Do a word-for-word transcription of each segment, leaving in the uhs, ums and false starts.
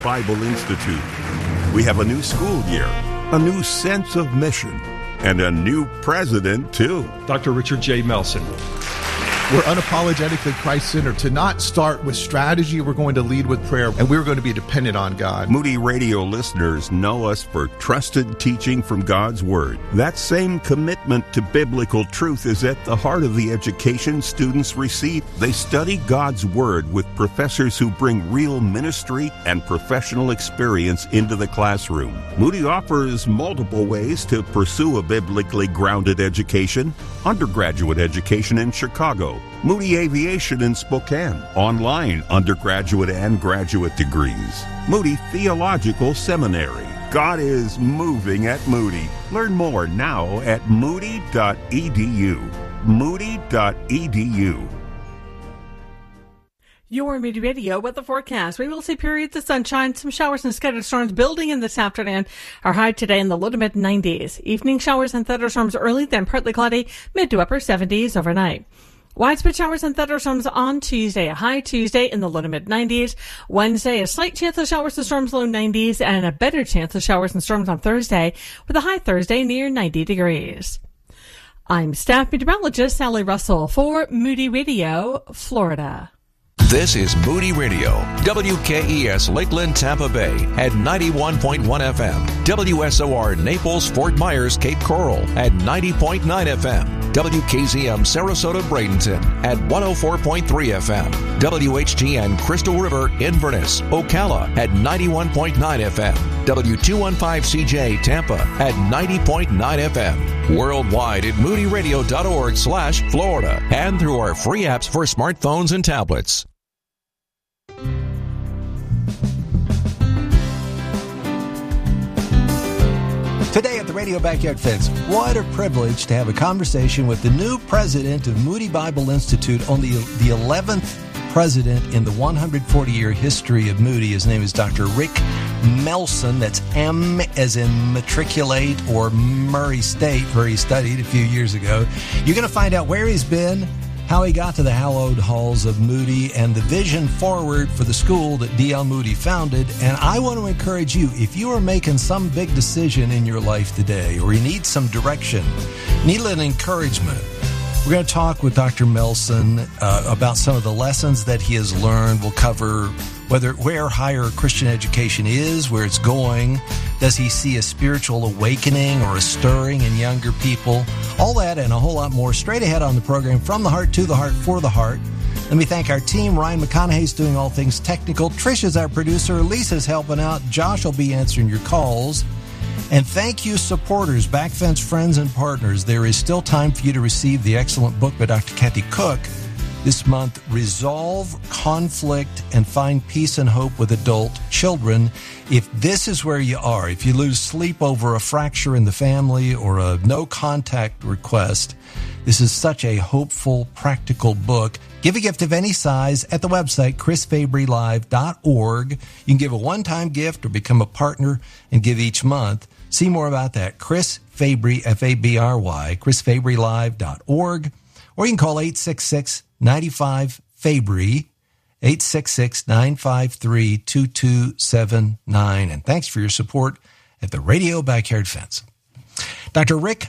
Bible Institute. We have a new school year, a new sense of mission, and a new president, too. Doctor Richard J. Melson. We're unapologetically Christ-centered. To not start with strategy, we're going to lead with prayer, and we're going to be dependent on God. Moody Radio listeners know us for trusted teaching from God's Word. That same commitment to biblical truth is at the heart of the education students receive. They study God's Word with professors who bring real ministry and professional experience into the classroom. Moody offers multiple ways to pursue a biblically grounded education. Undergraduate education in Chicago, Moody Aviation in Spokane, online undergraduate and graduate degrees, Moody Theological Seminary. God is moving at Moody. Learn more now at moody dot e d u. moody dot e d u. Your Moody Radio weather forecast. We will see periods of sunshine, some showers and scattered storms building in this afternoon. Our high today in the low to mid nineties. Evening showers and thunderstorms early, then partly cloudy, mid to upper seventies overnight. Widespread showers and thunderstorms on Tuesday. A high Tuesday in the low to mid nineties. Wednesday, a slight chance of showers and storms low nineties, and a better chance of showers and storms on Thursday, with a high Thursday near ninety degrees. I'm staff meteorologist Sally Russell for Moody Radio, Florida. This is Moody Radio, W K E S Lakeland, Tampa Bay at ninety-one point one F M, W S O R Naples, Fort Myers, Cape Coral at ninety point nine F M, W K Z M Sarasota, Bradenton at one oh four point three F M, W H T N Crystal River, Inverness, Ocala at ninety-one point nine F M, W two fifteen C J Tampa at ninety point nine F M, worldwide at moody radio dot org slash Florida, and through our free apps for smartphones and tablets. Today at the Radio Backyard Fence, what a privilege to have a conversation with the new president of Moody Bible Institute, on the, the eleventh president in the one hundred forty year history of Moody. His name is Doctor Rick Melson. That's M as in matriculate, or Murray State, where he studied a few years ago. You're going to find out where he's been, how he got to the hallowed halls of Moody, and the vision forward for the school that D L Moody founded. And I want to encourage you, if you are making some big decision in your life today, or you need some direction, need an encouragement, we're going to talk with Doctor Melson uh, about some of the lessons that he has learned. We'll cover whether where higher Christian education is, where it's going. Does he see a spiritual awakening or a stirring in younger people? All that and a whole lot more straight ahead on the program, From the Heart, to the Heart, for the Heart. Let me thank our team. Ryan McConaughey's doing all things technical. Trisha's our producer. Lisa's helping out. Josh will be answering your calls. And thank you, supporters, Backfence friends and partners. There is still time for you to receive the excellent book by Doctor Kathy Cook this month, Resolve Conflict and Find Peace and Hope with Adult Children. If this is where you are, if you lose sleep over a fracture in the family or a no contact request, this is such a hopeful, practical book. Give a gift of any size at the website, chris fabry live dot org. You can give a one-time gift or become a partner and give each month. See more about that, Chris Fabry, F A B R Y, chris fabry live dot org. Or you can call eight six six, nine five, Fabry, eight six six, nine five three, two two seven nine. And thanks for your support at the Radio Backyard Fence. Doctor Rick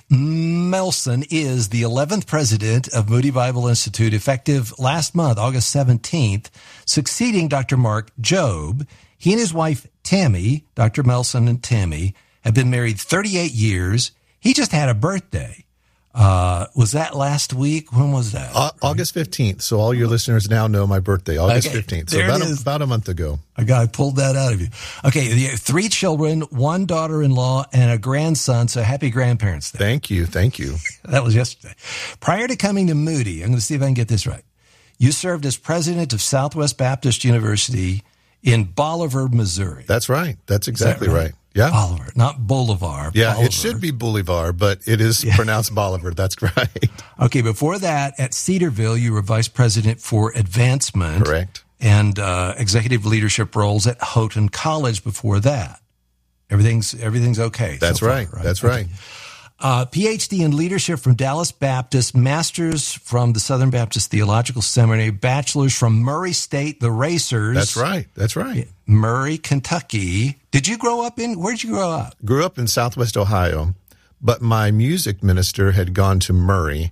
Melson is the eleventh president of Moody Bible Institute, effective last month, August seventeenth, succeeding Doctor Mark Jobe. He and his wife, Tammy, Doctor Melson and Tammy, have been married thirty-eight years. He just had a birthday. Uh, was that last week? When was that? Uh, August fifteenth. So all your listeners now know my birthday, August okay, fifteenth. So about a, about a month ago. I got I pulled that out of you. Okay, three children, one daughter-in-law, and a grandson. So happy grandparents day. Thank you. Thank you. That was yesterday. Prior to coming to Moody, I'm going to see if I can get this right. You served as president of Southwest Baptist University in Bolivar, Missouri. That's right. That's exactly that right? right. Yeah. Bolivar, not Bolivar. Yeah, Bolivar. It should be Bolivar, but it is yeah. pronounced Bolivar. That's right. Okay, before that, at Cedarville, you were vice president for advancement. Correct. And uh, executive leadership roles at Houghton College before that. Everything's everything's okay. That's so far, right. right. That's okay. right. Uh, P H D in leadership from Dallas Baptist, master's from the Southern Baptist Theological Seminary, bachelor's from Murray State, the Racers. That's right. That's right. Murray, Kentucky. Did you grow up in, where did you grow up? Grew up in Southwest Ohio, but my music minister had gone to Murray,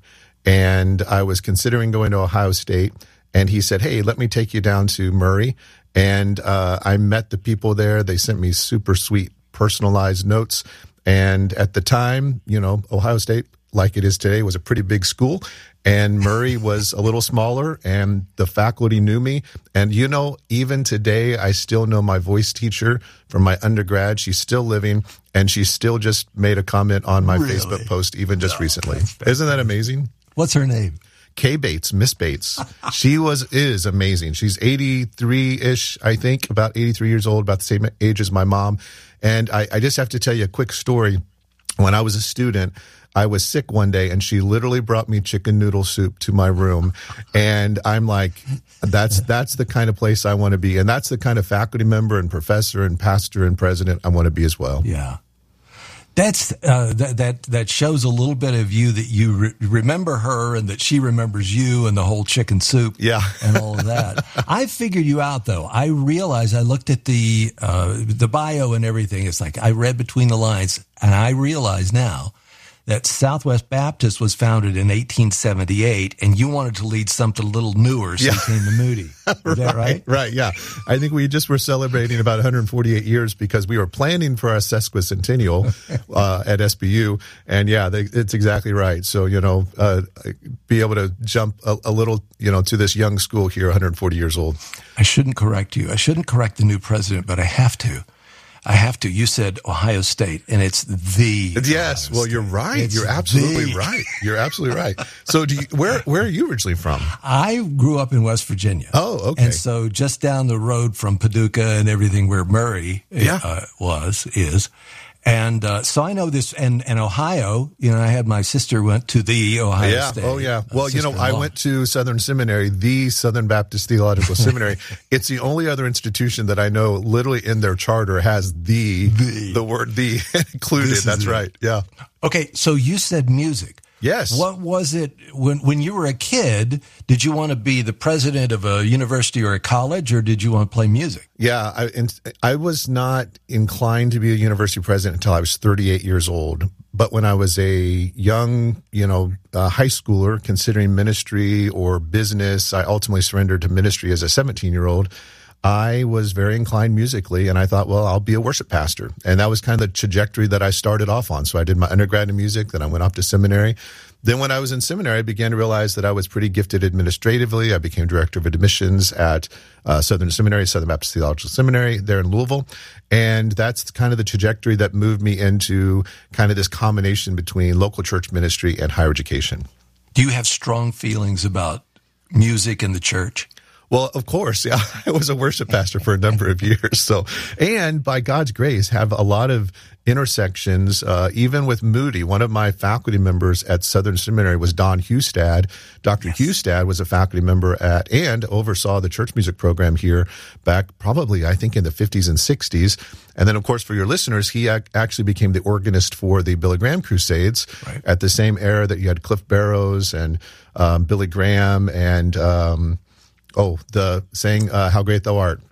and I was considering going to Ohio State, and he said, hey, let me take you down to Murray. And uh, I met the people there. They sent me super sweet personalized notes. And at the time, you know, Ohio State, like it is today, was a pretty big school. And Murray was a little smaller, and the faculty knew me. And, you know, even today, I still know my voice teacher from my undergrad. She's still living, and she still just made a comment on my Really? Facebook post even just No, recently. Isn't that amazing? What's her name? Kay Bates, Miss Bates. She was is amazing. She's eighty-three-ish, I think, about eighty-three years old, about the same age as my mom. And I, I just have to tell you a quick story. When I was a student, I was sick one day, and she literally brought me chicken noodle soup to my room. And I'm like, that's that's the kind of place I want to be. And that's the kind of faculty member and professor and pastor and president I want to be as well. Yeah. That's uh, that that that shows a little bit of you, that you re- remember her and that she remembers you and the whole chicken soup, Yeah. and all of that. I figured you out, though. I realized, I looked at the uh, the bio and everything. It's like I read between the lines, and I realize now that Southwest Baptist was founded in eighteen seventy-eight, and you wanted to lead something a little newer, so Yeah. you came to Moody. Is that right? Right, yeah. I think we just were celebrating about one hundred forty-eight years because we were planning for our sesquicentennial uh, at S B U. And yeah, they, it's exactly right. So, you know, uh, be able to jump a, a little, you know, to this young school here, one hundred forty years old. I shouldn't correct you. I shouldn't correct the new president, but I have to. I have to. You said Ohio State, and it's the Yes, Ohio well, you're State. right. It's You're absolutely the- right. You're absolutely right. So, do you, where where are you originally from? I grew up in West Virginia. Oh, okay. And so just down the road from Paducah and everything where Murray Yeah. uh, was, is. And uh, so I know this, and, and Ohio, you know, I had my sister went to the Ohio Yeah. State. Oh, yeah. Well, you know, I sister-in-law. went to Southern Seminary, the Southern Baptist Theological Seminary. It's the only other institution that I know literally in their charter has the, The. the word the included. This is That's it. right. Yeah. Okay, so you said music. Yes. What was it when when you were a kid? Did you want to be the president of a university or a college, or did you want to play music? Yeah, I, and I was not inclined to be a university president until I was thirty-eight years old. But when I was a young, you know, uh, high schooler considering ministry or business, I ultimately surrendered to ministry as a seventeen-year-old. I was very inclined musically, and I thought, well, I'll be a worship pastor. And that was kind of the trajectory that I started off on. So I did my undergrad in music, then I went off to seminary. Then when I was in seminary, I began to realize that I was pretty gifted administratively. I became director of admissions at uh, Southern Seminary, Southern Baptist Theological Seminary there in Louisville. And that's kind of the trajectory that moved me into kind of this combination between local church ministry and higher education. Do you have strong feelings about music in the church? Well, of course, yeah. I was a worship pastor for a number of years. So, and by God's grace, have a lot of intersections, uh, even with Moody. One of my faculty members at Southern Seminary was Don Hustad. Doctor Yes. Hustad was a faculty member at and oversaw the church music program here back probably, I think, in the fifties and sixties. And then, of course, for your listeners, he ac- actually became the organist for the Billy Graham Crusades Right. at the same era that you had Cliff Barrows and um, Billy Graham and... Um, Oh, the saying, uh, how great thou art.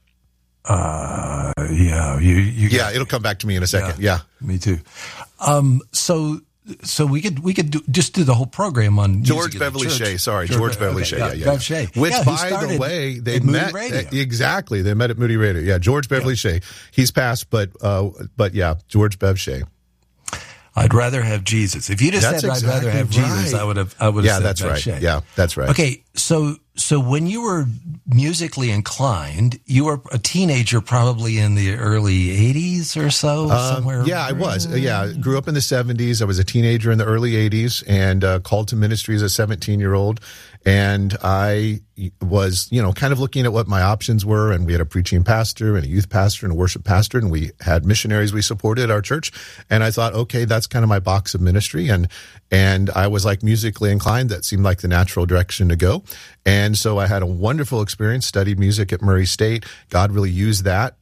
Uh, yeah, you, you. Yeah, it'll come back to me in a second. Yeah. Me too. Um, so, so we could, we could do, just do the whole program on music George in the Beverly church. Shea. Sorry, George, George Beverly okay, Shea. yeah, Yeah, yeah. Bev yeah. Shea. Which, Yeah, who by the started way, they at Moody met. Radio. uh, exactly. They met at Moody Radio. Yeah, George Beverly Shea. He's passed, but, uh, but yeah, George Bev Shea. I'd rather have Jesus. If you just That's said I'd rather have exactly Jesus, right. I would have. I would have Yeah, said that's Bev right. Shea. Yeah, that's right. Okay, so so when you were musically inclined, you were a teenager, probably in the early eighties or so, Um, somewhere. yeah, I was. Uh, yeah, I grew up in the seventies. I was a teenager in the early eighties and uh, called to ministry as a seventeen-year-old. And I was, you know, kind of looking at what my options were. And we had a preaching pastor and a youth pastor and a worship pastor. And we had missionaries we supported at our church. And I thought, okay, that's kind of my box of ministry. And and I was like musically inclined. That seemed like the natural direction to go. And so I had a wonderful experience, studied music at Murray State. God really used that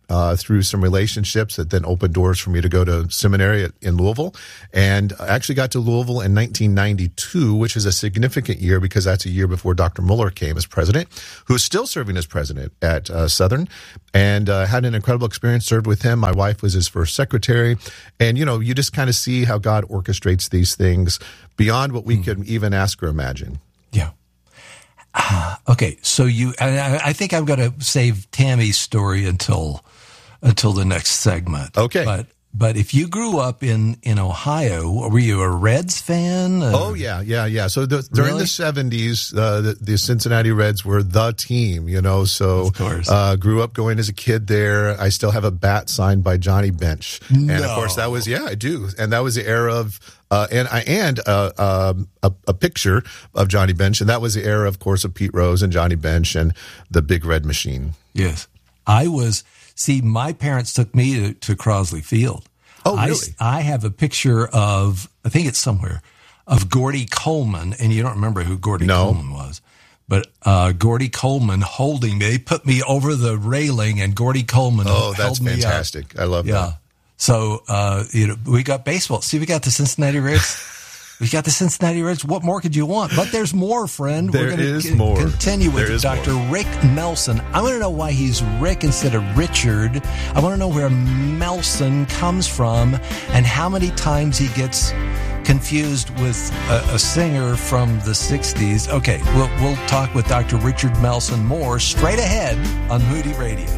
uh, through some relationships that then opened doors for me to go to seminary at, in Louisville. And I actually got to Louisville in nineteen ninety-two, which is a significant year because that's a year before Doctor Muller came as president, who is still serving as president at uh, Southern, and uh, had an incredible experience, served with him. My wife was his first secretary. And, you know, you just kind of see how God orchestrates these things beyond what we mm. can even ask or imagine. Yeah. Uh, okay, so you, I, I think I'm going to save Tammy's story until until the next segment. Okay, but but if you grew up in, in Ohio, were you a Reds fan? Or? Oh yeah, yeah, yeah. So the, during really? the seventies, uh, the, the Cincinnati Reds were the team, you know. So of course. Uh, grew up going as a kid there. I still have a bat signed by Johnny Bench, no. and of course that was yeah, I do, and that was the era of. Uh, and I and uh, um, a, a picture of Johnny Bench, and that was the era, of course, of Pete Rose and Johnny Bench and the Big Red Machine. Yes, I was. See, my parents took me to, to Crosley Field. Oh, really? I, I have a picture of, I think it's somewhere, of Gordy Coleman, and you don't remember who Gordy no. Coleman was, but uh, Gordy Coleman holding me. They put me over the railing, and Gordy Coleman oh, held that's me fantastic. up. I love yeah. that. So, uh, you know, we got baseball. See, we got the Cincinnati Reds. We got the Cincinnati Reds. What more could you want? But there's more, friend. There We're gonna is c- more. Continue with there Doctor Rick Melson. I want to know why he's Rick instead of Richard. I want to know where Melson comes from and how many times he gets confused with a, a singer from the sixties. Okay, we'll, we'll talk with Doctor Richard Melson more straight ahead on Moody Radio.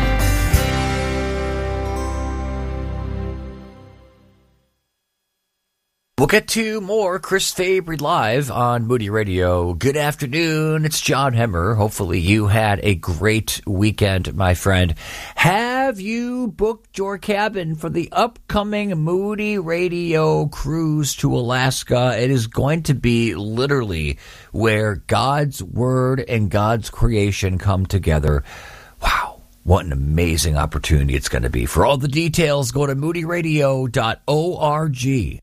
We'll get to more Chris Fabry Live on Moody Radio. Good afternoon. It's John Hemmer. Hopefully you had a great weekend, my friend. Have you booked your cabin for the upcoming Moody Radio cruise to Alaska? It is going to be literally where God's Word and God's creation come together. Wow. What an amazing opportunity it's going to be. For all the details, go to moody radio dot org.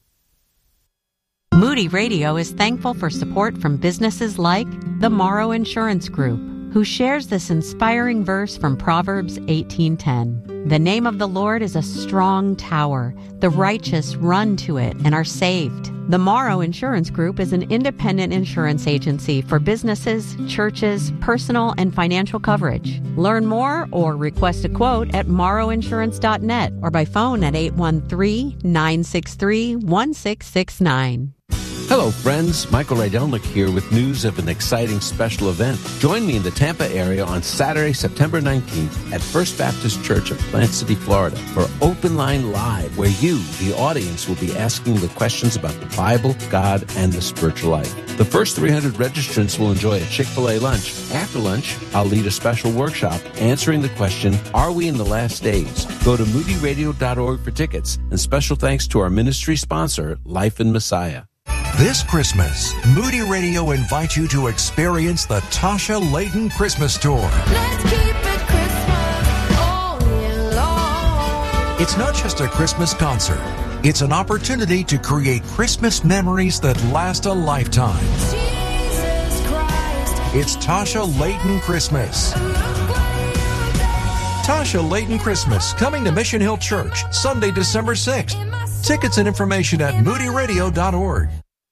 Moody Radio is thankful for support from businesses like the Morrow Insurance Group, who shares this inspiring verse from Proverbs eighteen ten. The name of the Lord is a strong tower. The righteous run to it and are saved. The Morrow Insurance Group is an independent insurance agency for businesses, churches, personal, and financial coverage. Learn more or request a quote at morrow insurance dot net or by phone at eight one three, nine six three, one six six nine. Hello, friends. Michael Rydelnik here with news of an exciting special event. Join me in the Tampa area on Saturday, September nineteenth at First Baptist Church of Plant City, Florida for Open Line Live, where you, the audience, will be asking the questions about the Bible, God, and the spiritual life. The first three hundred registrants will enjoy a Chick-fil-A lunch. After lunch, I'll lead a special workshop answering the question, are we in the last days? Go to moody radio dot org for tickets, and special thanks to our ministry sponsor, Life in Messiah. This Christmas, Moody Radio invites you to experience the Tasha Layton Christmas Tour. Let's keep it Christmas all year long. It's not just a Christmas concert. It's an opportunity to create Christmas memories that last a lifetime. Jesus Christ. It's Tasha Layton Christmas. Tasha Layton Christmas, coming to Mission Hill Church, Sunday, December sixth. Tickets and information at moody radio dot org.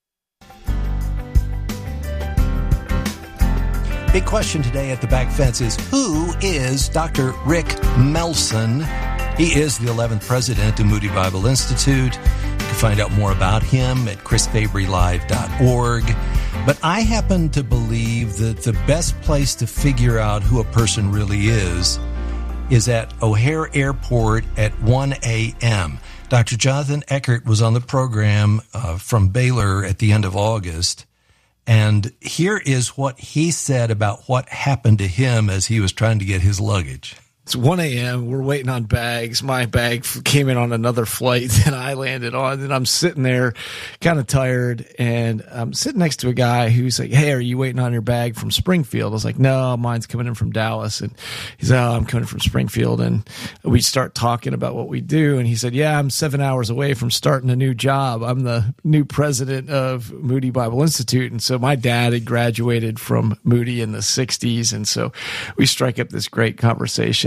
Big question today at the back fence is, who is Doctor Rick Melson? He is the eleventh president of Moody Bible Institute. You can find out more about him at chris fabry live dot org. But I happen to believe that the best place to figure out who a person really is is at O'Hare Airport at one a.m. Doctor Jonathan Eckert was on the program uh, from Baylor at the end of August. And here is what he said about what happened to him as he was trying to get his luggage. It's one a.m. We're waiting on bags. My bag came in on another flight than I landed on. And I'm sitting there kind of tired. And I'm sitting next to a guy who's like, hey, are you waiting on your bag from Springfield? I was like, no, mine's coming in from Dallas. And he's like, oh, I'm coming from Springfield. And we start talking about what we do. And he said, yeah, I'm seven hours away from starting a new job. I'm the new president of Moody Bible Institute. And so my dad had graduated from Moody in the sixties. And so we strike up this great conversation.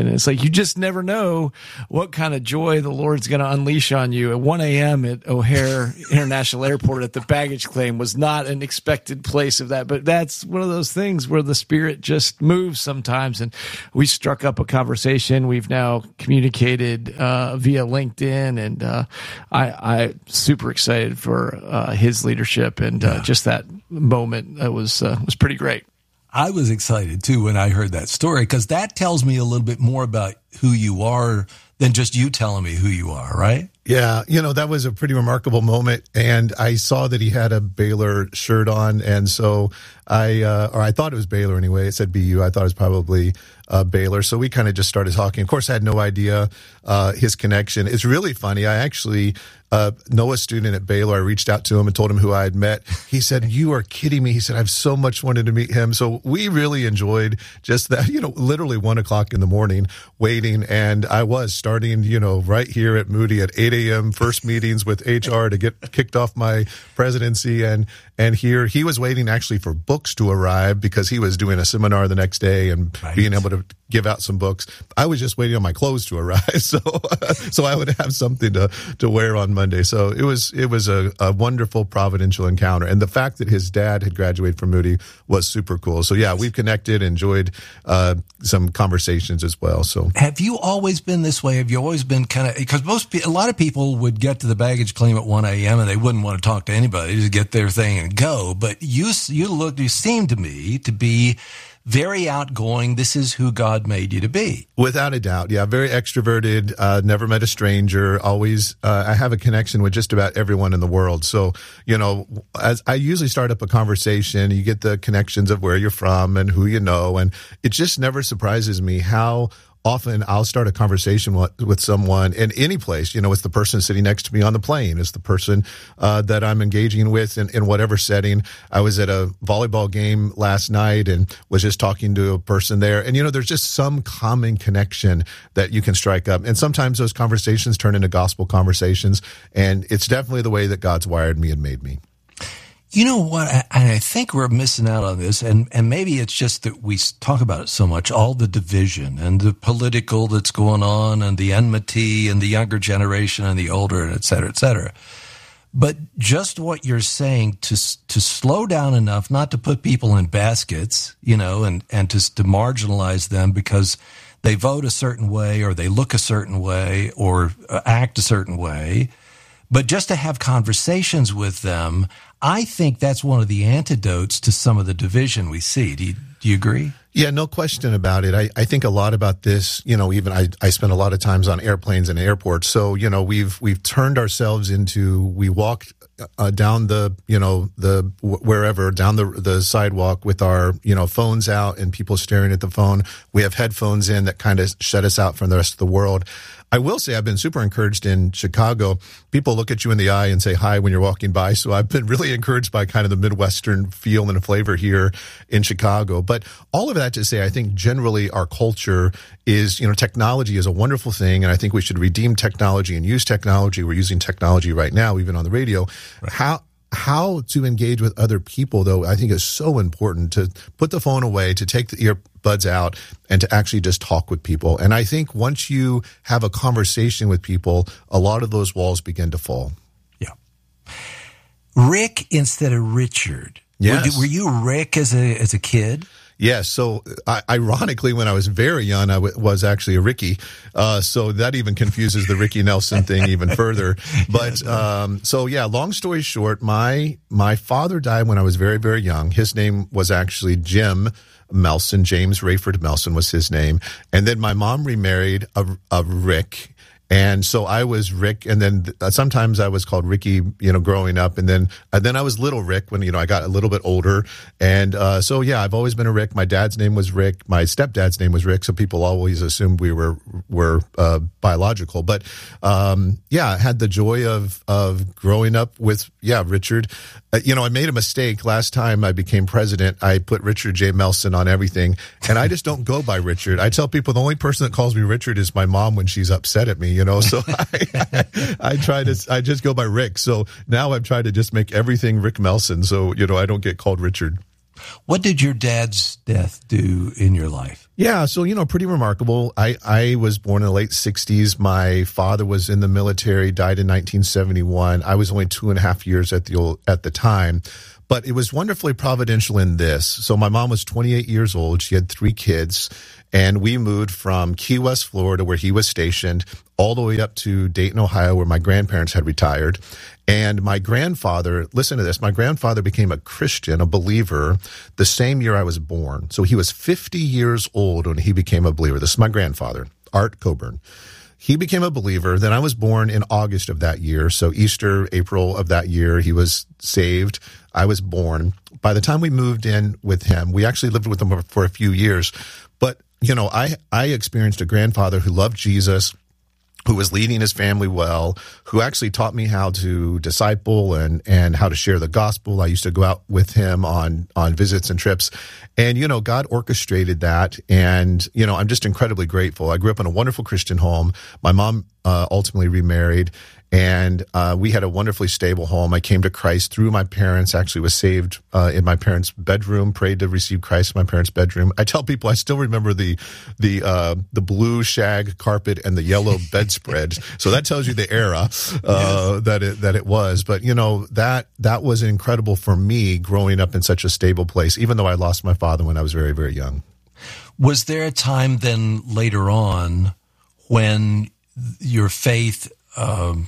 And it's like, you just never know what kind of joy the Lord's going to unleash on you. At one a.m. at O'Hare International Airport at the baggage claim was not an expected place of that. But that's one of those things where the Spirit just moves sometimes. And we struck up a conversation. We've now communicated uh, via LinkedIn, and uh, I, I'm super excited for uh, his leadership and uh, just that moment. That was uh, was pretty great. I was excited too when I heard that story, because that tells me a little bit more about who you are than just you telling me who you are, right? Yeah, you know, that was a pretty remarkable moment, and I saw that he had a Baylor shirt on, and so I, uh, or I thought it was Baylor anyway. It said B U. I thought it was probably uh, Baylor. So we kind of just started talking. Of course, I had no idea uh, his connection. It's really funny. I actually uh, know a student at Baylor. I reached out to him and told him who I had met. He said, "You are kidding me." He said, "I've so much wanted to meet him." So we really enjoyed just that, you know, literally one o'clock in the morning waiting. And I was starting, you know, right here at Moody at eight a.m. first meetings with H R to get kicked off my presidency. And, and here he was waiting actually for books to arrive because he was doing a seminar the next day and right. being able to give out some books. I was just waiting on my clothes to arrive. So, so I would have something to, to wear on Monday. So it was, it was a, a wonderful providential encounter. And the fact that his dad had graduated from Moody was super cool. So yeah, we've connected, enjoyed uh, some conversations as well. So have you always been this way? Have you always been kind of, because most, a lot of people would get to the baggage claim at one a.m. and they wouldn't want to talk to anybody, just get their thing and go. But you, you look, you seem to me to be very outgoing. This is who God made you to be. Without a doubt. Yeah. Very extroverted. Uh, never met a stranger. Always, uh, I have a connection with just about everyone in the world. So, you know, as I usually start up a conversation, you get the connections of where you're from and who you know. And it just never surprises me how often I'll start a conversation with, with someone in any place. You know, it's the person sitting next to me on the plane. It's the person uh, that I'm engaging with in, in whatever setting. I was at a volleyball game last night and was just talking to a person there. And, you know, there's just some common connection that you can strike up. And sometimes those conversations turn into gospel conversations. And it's definitely the way that God's wired me and made me. You know what? I, I think we're missing out on this, and, and maybe it's just that we talk about it so much, all the division and the political that's going on and the enmity and the younger generation and the older, and et cetera, et cetera. But just what you're saying, to to slow down enough not to put people in baskets, you know, and, and to, to marginalize them because they vote a certain way or they look a certain way or act a certain way, but just to have conversations with them. I think that's one of the antidotes to some of the division we see. Do you, do you agree? Yeah, no question about it. I, I think a lot about this, you know, even I, I spend a lot of times on airplanes and airports. So, you know, we've, we've turned ourselves into, we walked uh, down the, you know, the, wherever, down the, the sidewalk with our, you know, phones out and people staring at the phone. We have headphones in that kind of shut us out from the rest of the world. I will say I've been super encouraged in Chicago. People look at you in the eye and say hi when you're walking by. So I've been really encouraged by kind of the Midwestern feel and flavor here in Chicago. But all of that to say, I think generally our culture is, you know, technology is a wonderful thing. And I think we should redeem technology and use technology. We're using technology right now, even on the radio. Right. How, How to engage with other people, though, I think is so important, to put the phone away, to take the earbuds out, and to actually just talk with people. And I think once you have a conversation with people, a lot of those walls begin to fall. Yeah. Rick instead of Richard. Yes. Were, were you Rick as a as a kid? Yes. So, I, ironically, when I was very young, I w- was actually a Ricky. Uh, so that even confuses the Ricky Nelson thing even further. But, um, so yeah, long story short, my, my father died when I was very, very young. His name was actually Jim Melson. James Rayford Melson was his name. And then my mom remarried a, a Rick. And so I was Rick, and then uh, sometimes I was called Ricky, you know, growing up, and then and then I was Little Rick when, you know, I got a little bit older. And uh, so, yeah, I've always been a Rick. My dad's name was Rick. My stepdad's name was Rick, so people always assumed we were were uh, biological. But, um, yeah, I had the joy of of growing up with, yeah, Richard. Uh, you know, I made a mistake. Last time I became president, I put Richard J. Melson on everything, and I just don't go by Richard. I tell people the only person that calls me Richard is my mom when she's upset at me. You know, so I, I, I try to, I just go by Rick. So now I'm trying to just make everything Rick Melson. So, you know, I don't get called Richard. What did your dad's death do in your life? Yeah, so, you know, pretty remarkable. I, I was born in the late sixties. My father was in the military, died in nineteen seventy-one. I was only two and a half years at the old, at the time. But it was wonderfully providential in this. So my mom was twenty-eight years old. She had three kids. And we moved from Key West, Florida, where he was stationed, all the way up to Dayton, Ohio, where my grandparents had retired. And my grandfather, listen to this, my grandfather became a Christian, a believer, the same year I was born. So he was fifty years old when he became a believer. This is my grandfather, Art Coburn. He became a believer. Then I was born in August of that year. So Easter, April of that year, he was saved. I was born. By the time we moved in with him, we actually lived with him for a few years. But, you know, I, I experienced a grandfather who loved Jesus, who was leading his family well, who actually taught me how to disciple and, and how to share the gospel. I used to go out with him on, on visits and trips. And, you know, God orchestrated that. And, you know, I'm just incredibly grateful. I grew up in a wonderful Christian home. My mom uh, ultimately remarried. And uh, we had a wonderfully stable home. I came to Christ through my parents, actually was saved uh, in my parents' bedroom, prayed to receive Christ in my parents' bedroom. I tell people I still remember the the uh, the blue shag carpet and the yellow bedspread. So that tells you the era uh, yes. that it that it was. But, you know, that that was incredible for me growing up in such a stable place, even though I lost my father when I was very, very young. Was there a time then later on when your faith um,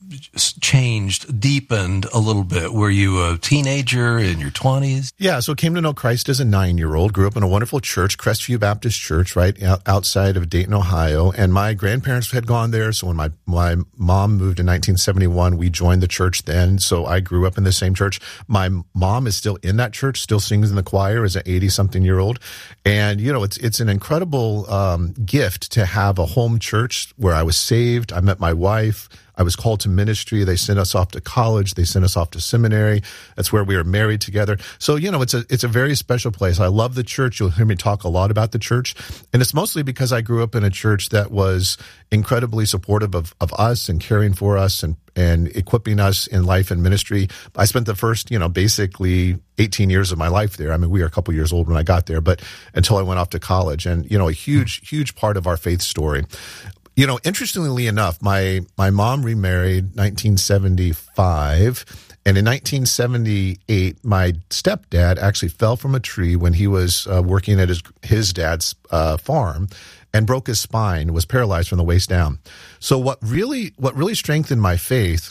changed, deepened a little bit? Were you a teenager in your twenties? Yeah, so came to know Christ as a nine-year-old, grew up in a wonderful church, Crestview Baptist Church, right outside of Dayton, Ohio. And my grandparents had gone there. So when my, my mom moved in nineteen seventy-one, we joined the church then. So I grew up in the same church. My mom is still in that church, still sings in the choir as an eighty-something-year-old. And, you know, it's it's an incredible um, gift to have a home church where I was saved. I met my wife. I was called to ministry. They sent us off to college. They sent us off to seminary. That's where we were married together. So, you know, it's a it's a very special place. I love the church. You'll hear me talk a lot about the church. And it's mostly because I grew up in a church that was incredibly supportive of, of us and caring for us and, and equipping us in life and ministry. I spent the first, you know, basically eighteen years of my life there. I mean, we were a couple years old when I got there, but until I went off to college. And, you know, a huge, huge part of our faith story. You know, interestingly enough, my, my mom remarried nineteen seventy-five, and in nineteen seventy-eight, my stepdad actually fell from a tree when he was uh, working at his, his dad's uh, farm and broke his spine, was paralyzed from the waist down. So what really, what really strengthened my faith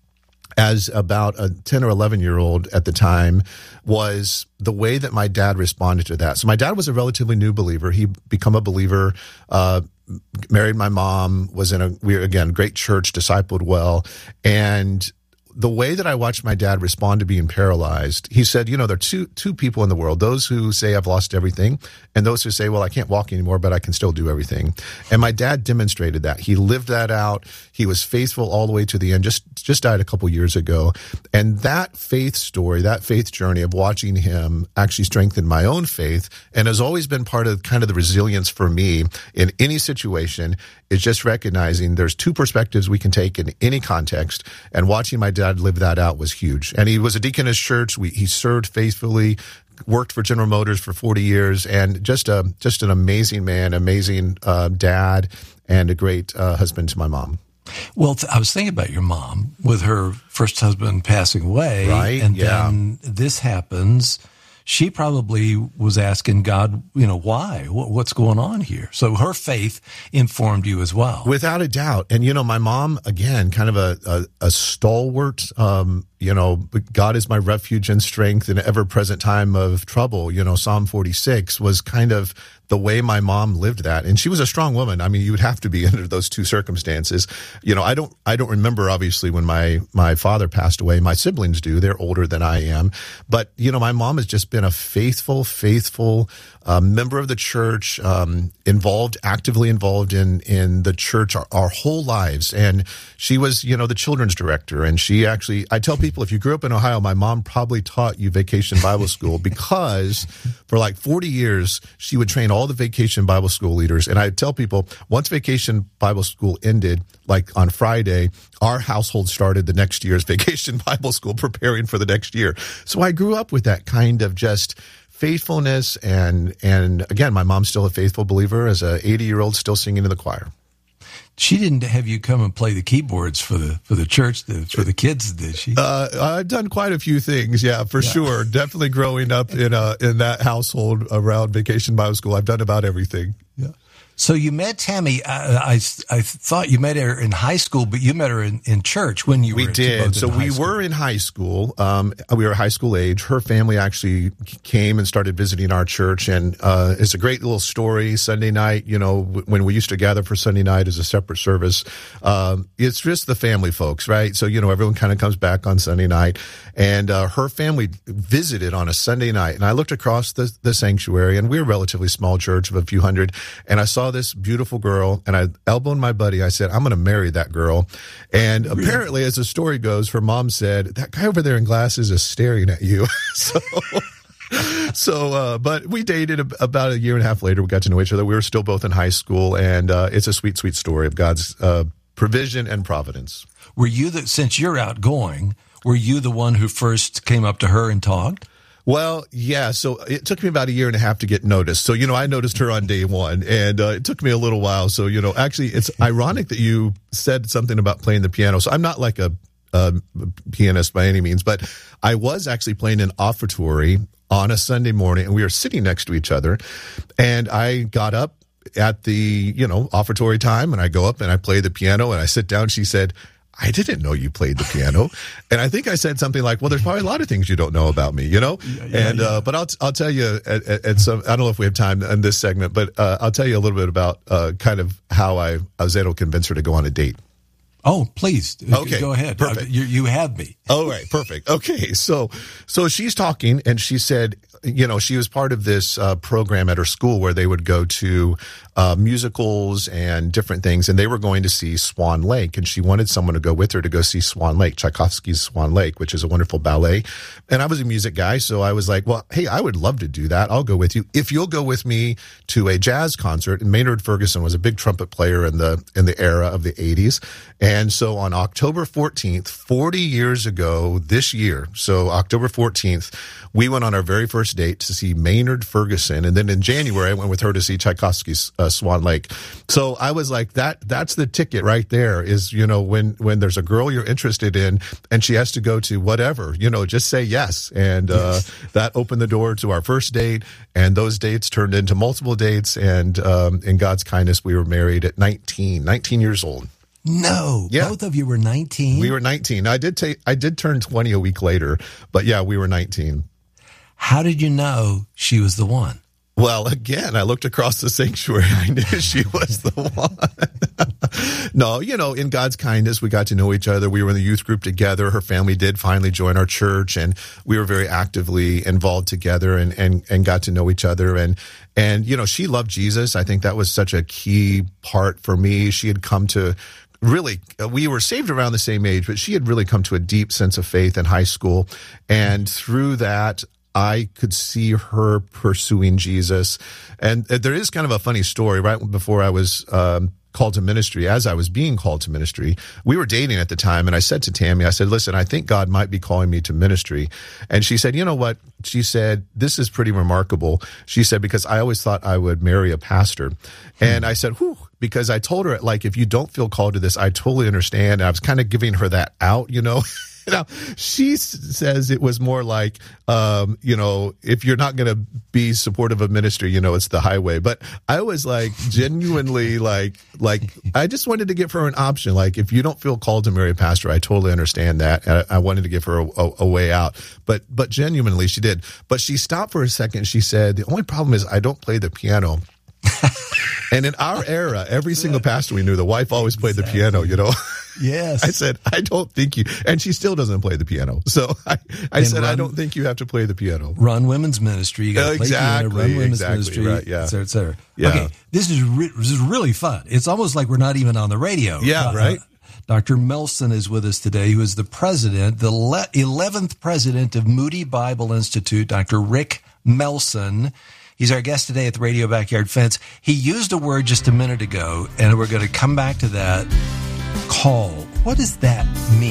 as about a ten or eleven year old at the time was the way that my dad responded to that. So my dad was a relatively new believer. He become a believer, uh, married my mom, was in a, we were, again, great church, discipled well. And the way that I watched my dad respond to being paralyzed, he said, you know, there are two, two people in the world, those who say I've lost everything and those who say, well, I can't walk anymore, but I can still do everything. And my dad demonstrated that. He lived that out. He was faithful all the way to the end, just, just died a couple years ago. And that faith story, that faith journey of watching him actually strengthened my own faith and has always been part of kind of the resilience for me in any situation, is just recognizing there's two perspectives we can take in any context, and watching my dad live that out was huge. And he was a deacon in his church. We, he served faithfully, worked for General Motors for forty years, and just a just an amazing man, amazing uh, dad, and a great uh, husband to my mom. Well, I was thinking about your mom with her first husband passing away, right? And yeah. then this happens. She probably was asking God, you know, why? What's going on here? So her faith informed you as well. Without a doubt. And, you know, my mom, again, kind of a, a, a stalwart, um, you know, God is my refuge and strength in ever-present time of trouble. You know, Psalm forty-six was kind of the way my mom lived that. And she was a strong woman. I mean, you would have to be under those two circumstances. You know, I don't, I don't remember, obviously, when my, my father passed away. My siblings do. They're older than I am. But, you know, my mom has just been a faithful, faithful uh, member of the church, um, involved, actively involved in, in the church our, our whole lives. And she was, you know, the children's director. And she actually, I tell people, if you grew up in Ohio, my mom probably taught you Vacation Bible School, because for like forty years, she would train all the Vacation Bible School leaders. And I tell people, once Vacation Bible School ended, like on Friday, our household started the next year's Vacation Bible School, preparing for the next year. So I grew up with that kind of just faithfulness. And, and again, my mom's still a faithful believer as a eighty year old, still singing in the choir. She didn't have you come and play the keyboards for the for the church, the, for the kids, did she? Uh, I've done quite a few things, yeah, for yeah. sure. Definitely growing up in a, in that household around Vacation Bible School, I've done about everything. Yeah. So you met Tammy. Uh, I I thought you met her in high school, but you met her in, in church when you we were. did. So we school. were in high school. Um, we were high school age. Her family actually came and started visiting our church, and uh, it's a great little story. Sunday night, you know, w- when we used to gather for Sunday night as a separate service, um, it's just the family folks, right? So you know, everyone kind of comes back on Sunday night, and uh, her family visited on a Sunday night, and I looked across the, the sanctuary, and we were a relatively small church of a few hundred, and I saw this beautiful girl, and I elbowed my buddy. I said, I'm going to marry that girl. And really? Apparently, as the story goes, her mom said, that guy over there in glasses is staring at you. so, so uh, but we dated about a year and a half later. We got to know each other. We were still both in high school, and uh, it's a sweet, sweet story of God's uh, provision and providence. Were you the, since you're outgoing, were you the one who first came up to her and talked? Well, yeah. So it took me about a year and a half to get noticed. So, you know, I noticed her on day one, and uh, it took me a little while. So, you know, actually, it's ironic that you said something about playing the piano. So I'm not like a, a pianist by any means, but I was actually playing an offertory on a Sunday morning, and we were sitting next to each other. And I got up at the, you know, offertory time, and I go up and I play the piano, and I sit down. She said, I didn't know you played the piano. And I think I said something like, well, there's probably a lot of things you don't know about me, you know? Yeah, yeah, and, yeah. Uh, but I'll, I'll tell you at, at, at some, I don't know if we have time in this segment, but, uh, I'll tell you a little bit about, uh, kind of how I, I was able to convince her to go on a date. Oh, please. Okay. Go ahead. Perfect. You, you have me. Oh, right. Perfect. Okay. So, so she's talking, and she said, you know, she was part of this uh, program at her school where they would go to uh, musicals and different things, and they were going to see Swan Lake, and she wanted someone to go with her to go see Swan Lake, Tchaikovsky's Swan Lake, which is a wonderful ballet. And I was a music guy, so I was like, well, hey, I would love to do that. I'll go with you. If you'll go with me to a jazz concert, and Maynard Ferguson was a big trumpet player in the in the era of the eighties. And so on October fourteenth, forty years ago this year, so October fourteenth, we went on our very first date to see Maynard Ferguson. And then in January, I went with her to see Tchaikovsky's uh, Swan Lake. So I was like, that, that's the ticket right there is, you know, when, when there's a girl you're interested in and she has to go to whatever, you know, just say yes. And, uh, yes. that opened the door to our first date, and those dates turned into multiple dates. And, um, in God's kindness, we were married at nineteen, nineteen years old. No, yeah. Both of you were nineteen. We were nineteen. I did take, I did turn twenty a week later, but yeah, we were nineteen. How did you know she was the one? Well, again, I looked across the sanctuary. I knew she was the one. No, you know, in God's kindness, we got to know each other. We were in the youth group together. Her family did finally join our church, and we were very actively involved together and, and, and got to know each other. And, and, you know, she loved Jesus. I think that was such a key part for me. She had come to really, we were saved around the same age, but she had really come to a deep sense of faith in high school. And through that, I could see her pursuing Jesus. And there is kind of a funny story. Right before I was um, called to ministry, as I was being called to ministry, we were dating at the time. And I said to Tammy, I said, listen, I think God might be calling me to ministry. And she said, you know what? She said, this is pretty remarkable. She said, because I always thought I would marry a pastor. And I said, whew, because I told her, like, if you don't feel called to this, I totally understand. And I was kind of giving her that out, you know. Now, she s- says it was more like, um, you know, if you're not going to be supportive of ministry, you know, it's the highway. But I was like genuinely like, like I just wanted to give her an option. Like, if you don't feel called to marry a pastor, I totally understand that. And I, I wanted to give her a, a, a way out. But, but genuinely she did. But she stopped for a second. She said, the only problem is I don't play the piano. And in our era, every single pastor we knew, the wife always played exactly. the piano, you know. Yes. I said, I don't think you, and she still doesn't play the piano. So I, I said, run, I don't think you have to play the piano. Run women's ministry. You got to uh, exactly, play piano, run women's exactly, ministry, right, yeah. et cetera, et cetera. Yeah. Okay, this is, re- this is really fun. It's almost like we're not even on the radio. Yeah, uh, right. Uh, Doctor Melson is with us today, who is the president, the le- eleventh president of Moody Bible Institute, Doctor Rick Melson. He's our guest today at the Radio Backyard Fence. He used a word just a minute ago, and we're going to come back to that. Call. What does that mean?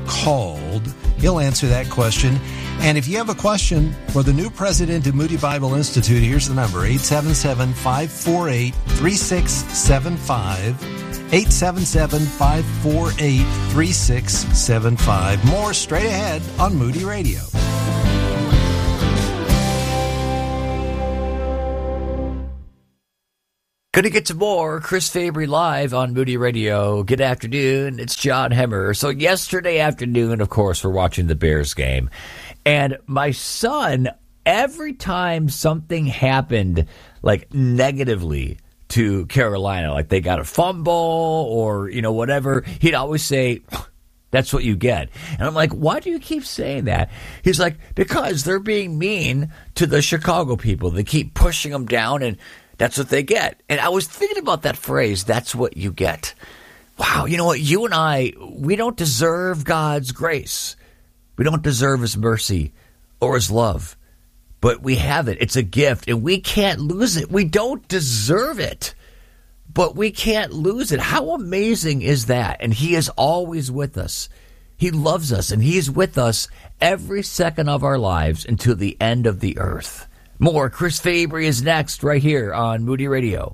called? He'll answer that question. And if you have a question for the new president of Moody Bible Institute, here's the number, eight seven seven, five four eight, three six seven five. eight seven seven, five four eight, three six seven five. More straight ahead on Moody Radio. Gonna get to more Chris Fabry Live on Moody Radio. Good afternoon. It's John Hemmer. So yesterday afternoon, of course, we're watching the Bears game. And my son, every time something happened, like negatively to Carolina, like they got a fumble or, you know, whatever, he'd always say, that's what you get. And I'm like, why do you keep saying that? He's like, because they're being mean to the Chicago people. They keep pushing them down, and that's what they get. And I was thinking about that phrase, that's what you get. Wow, you know what? You and I, we don't deserve God's grace. We don't deserve his mercy or his love. But we have it. It's a gift, and we can't lose it. We don't deserve it, but we can't lose it. How amazing is that? And he is always with us. He loves us, and he's with us every second of our lives until the end of the earth. More Chris Fabry is next right here on Moody Radio.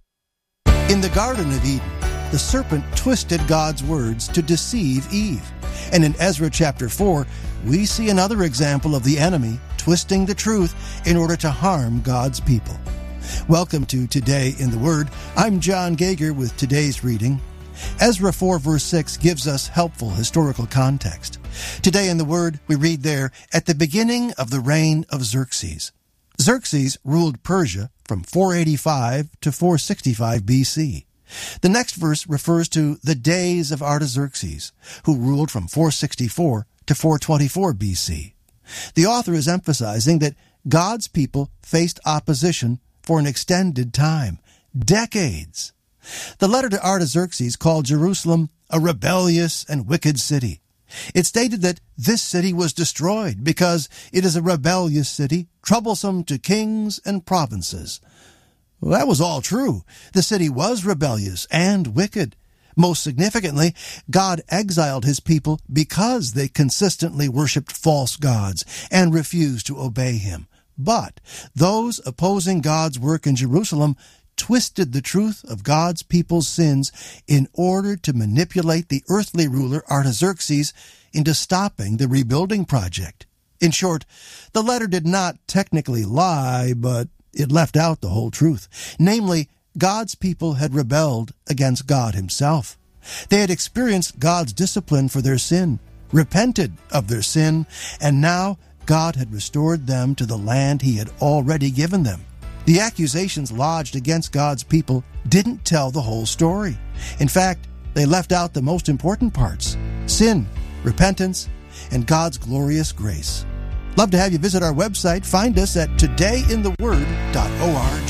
In the Garden of Eden, the serpent twisted God's words to deceive Eve. And in Ezra chapter four, we see another example of the enemy twisting the truth in order to harm God's people. Welcome to Today in the Word. I'm John Gager with today's reading. Ezra four verse six gives us helpful historical context. Today in the Word, we read there, at the beginning of the reign of Xerxes. Xerxes ruled Persia from four eighty-five to four sixty-five B C. The next verse refers to the days of Artaxerxes, who ruled from four sixty-four to four twenty-four B C. The author is emphasizing that God's people faced opposition for an extended time, decades. The letter to Artaxerxes called Jerusalem a rebellious and wicked city. It stated that this city was destroyed because it is a rebellious city, troublesome to kings and provinces. Well, that was all true. The city was rebellious and wicked. Most significantly, God exiled his people because they consistently worshipped false gods and refused to obey him. But those opposing God's work in Jerusalem twisted the truth of God's people's sins in order to manipulate the earthly ruler Artaxerxes into stopping the rebuilding project. In short, the letter did not technically lie, but it left out the whole truth. Namely, God's people had rebelled against God himself. They had experienced God's discipline for their sin, repented of their sin, and now God had restored them to the land he had already given them. The accusations lodged against God's people didn't tell the whole story. In fact, they left out the most important parts: sin, repentance, and God's glorious grace. Love to have you visit our website. Find us at today in the word dot org.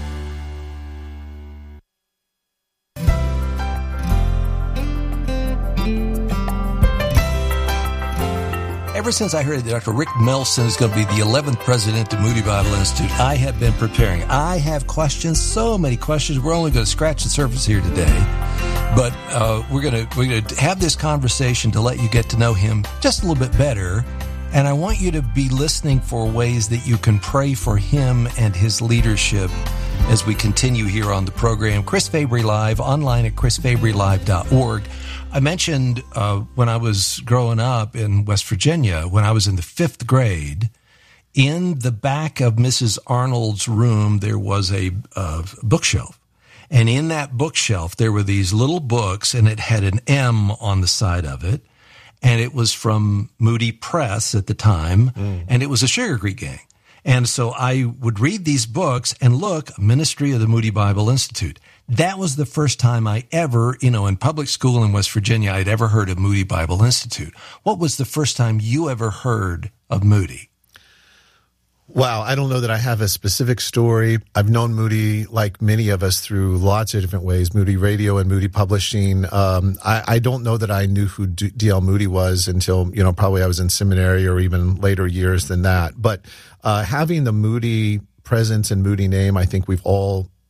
Ever since I heard that Doctor Rick Melson is going to be the eleventh president of Moody Bible Institute, I have been preparing. I have questions, so many questions. We're only going to scratch the surface here today, but uh, we're going to we're going to have this conversation to let you get to know him just a little bit better. And I want you to be listening for ways that you can pray for him and his leadership as we continue here on the program. Chris Fabry Live, online at chris fabry live dot org. I mentioned uh, when I was growing up in West Virginia, when I was in the fifth grade, in the back of Missus Arnold's room, there was a uh, bookshelf. And in that bookshelf, there were these little books, and it had an M on the side of it. And it was from Moody Press at the time, mm. and it was a Sugar Creek Gang. And so I would read these books and look, Ministry of the Moody Bible Institute. That was the first time I ever, you know, in public school in West Virginia, I'd ever heard of Moody Bible Institute. What was the first time you ever heard of Moody? Wow, I don't know that I have a specific story. I've known Moody, like many of us, through lots of different ways, Moody Radio and Moody Publishing. Um, I, I don't know that I knew who D L Moody was until, you know, probably I was in seminary or even later years than that. But uh, having the Moody presence and Moody name, I think we've all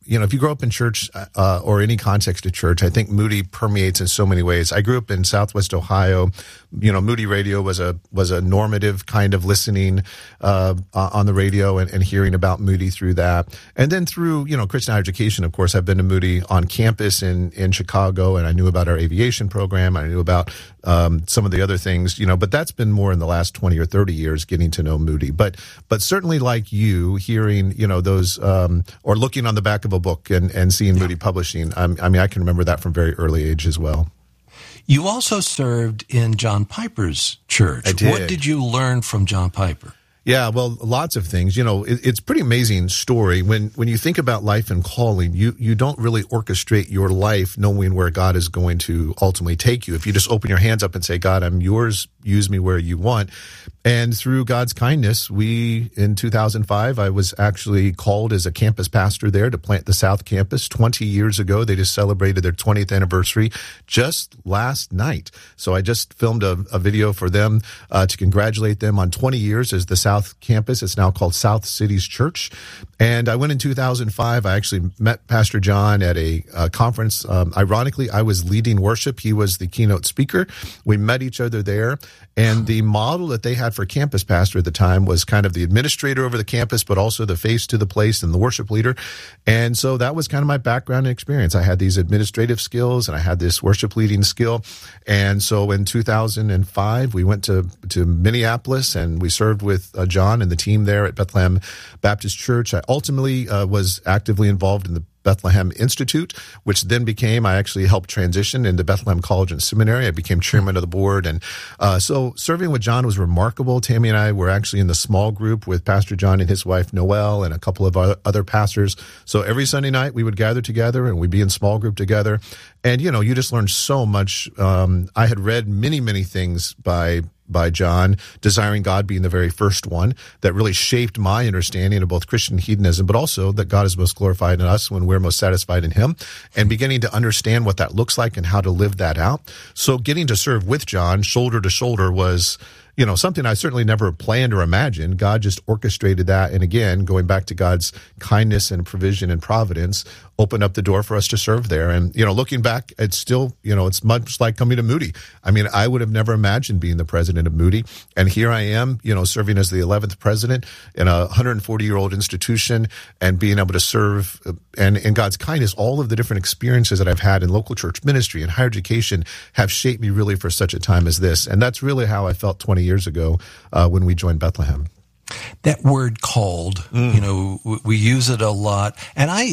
you know, if you grow up in church uh, or any context of church, I think Moody permeates in so many ways. I grew up in Southwest Ohio. You know, Moody Radio was a was a normative kind of listening uh, on the radio and, and hearing about Moody through that. And then through, you know, Christian higher education, of course, I've been to Moody on campus in, in Chicago, and I knew about our aviation program. I knew about um, some of the other things, you know, but that's been more in the last twenty or thirty years getting to know Moody. But but certainly like you, hearing, you know, those um, or looking on the back of a book and, and seeing yeah. Moody Publishing, um, I mean, I can remember that from very early age as well. You also served in John Piper's church. I did. What did you learn from John Piper? Yeah, well, lots of things. You know, it, it's a pretty amazing story. When when you think about life and calling, you, you don't really orchestrate your life knowing where God is going to ultimately take you. If you just open your hands up and say, God, I'm yours, use me where you want. And through God's kindness, we, in two thousand five, I was actually called as a campus pastor there to plant the South Campus. twenty years ago, they just celebrated their twentieth anniversary just last night. So I just filmed a, a video for them uh, to congratulate them on twenty years as the South Campus. It's now called South Cities Church. And I went in two thousand five. I actually met Pastor John at a uh, conference. Um, ironically, I was leading worship. He was the keynote speaker. We met each other there. And the model that they had for campus pastor at the time was kind of the administrator over the campus, but also the face to the place and the worship leader. And so that was kind of my background and experience. I had these administrative skills and I had this worship leading skill. And so in two thousand five, we went to, to Minneapolis and we served with uh, John and the team there at Bethlehem Baptist Church. I ultimately uh, was actively involved in the Bethlehem Institute, which then became, I actually helped transition into Bethlehem College and Seminary. I became chairman of the board. And uh, so serving with John was remarkable. Tammy and I were actually in the small group with Pastor John and his wife, Noelle, and a couple of other pastors. So every Sunday night we would gather together and we'd be in small group together. And, you know, you just learn so much. Um, I had read many, many things by by John, Desiring God being the very first one that really shaped my understanding of both Christian hedonism, but also that God is most glorified in us when we're most satisfied in him, and beginning to understand what that looks like and how to live that out. So getting to serve with John shoulder to shoulder was, you know, something I certainly never planned or imagined. God just orchestrated that. And again, going back to God's kindness and provision and providence, opened up the door for us to serve there. And, you know, looking back, it's still, you know, it's much like coming to Moody. I mean, I would have never imagined being the president of Moody. And here I am, you know, serving as the eleventh president in a one hundred forty year old institution and being able to serve and in God's kindness, all of the different experiences that I've had in local church ministry and higher education have shaped me really for such a time as this. And that's really how I felt twenty years ago uh, when we joined Bethlehem. That word called, mm. you know, we use it a lot. And I,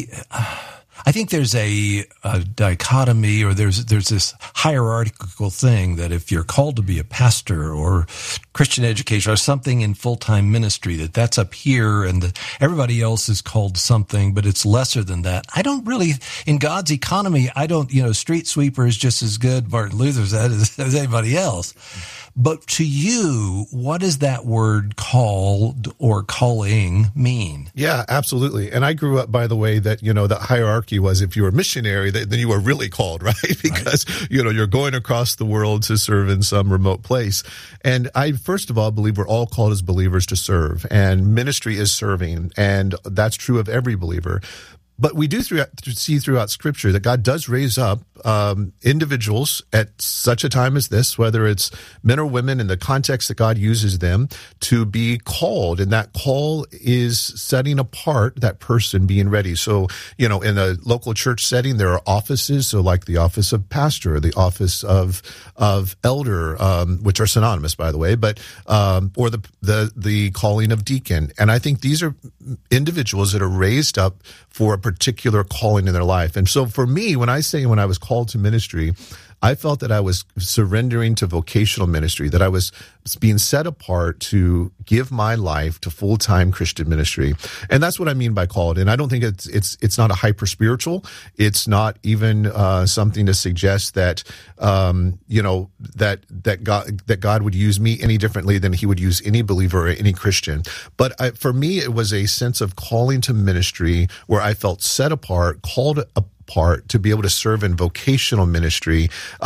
I think there's a, a dichotomy, or there's, there's this hierarchical thing that if you're called to be a pastor or Christian education or something in full-time ministry, that that's up here and that everybody else is called something, but it's lesser than that. I don't really, in God's economy, I don't, you know, street sweeper is just as good, Martin Luther said, as, as anybody else. But to you, what does that word called or calling mean? Yeah, absolutely. And I grew up, by the way, that, you know, the hierarchy was if you were a missionary, then you were really called, right? Because, right. you know, you're going across the world to serve in some remote place. And I, first of all, believe we're all called as believers to serve. And ministry is serving. And that's true of every believer. But we do throughout, see throughout Scripture that God does raise up um, individuals at such a time as this, whether it's men or women, in the context that God uses them to be called. And that call is setting apart that person being ready. So, you know, in a local church setting, there are offices, so like the office of pastor, the office of of elder, um, which are synonymous, by the way, but um, or the, the the calling of deacon. And I think these are individuals that are raised up for a particular calling in their life. And so for me, when I say when I was called to ministry, I felt that I was surrendering to vocational ministry, that I was being set apart to give my life to full-time Christian ministry. And that's what I mean by called. And I don't think it's it's it's not a hyper-spiritual. It's not even uh, something to suggest that, um, you know, that that God, that God would use me any differently than he would use any believer or any Christian. But I, for me, it was a sense of calling to ministry where I felt set apart, called a part to be able to serve in vocational ministry, um,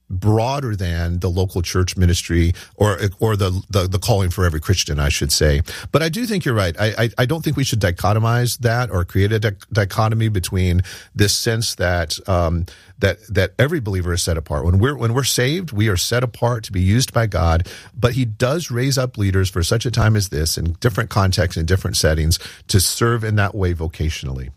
broader than the local church ministry or or the, the the calling for every Christian, I should say. But I do think you're right. I I, I don't think we should dichotomize that or create a di- dichotomy between this sense that um, that that every believer is set apart. When we're when we're saved, we are set apart to be used by God. But He does raise up leaders for such a time as this, in different contexts, in different settings, to serve in that way vocationally.